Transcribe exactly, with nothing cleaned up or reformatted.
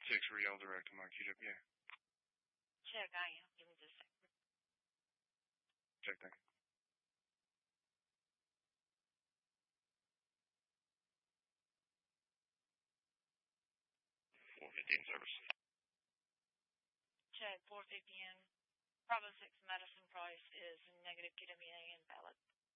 six, read all direct. I'm on Q W. Check, I am. Give me just a second. Check, thank you. four fifteen service. Check, four fifty in. Bravo six medicine price is negative Q W A invalid.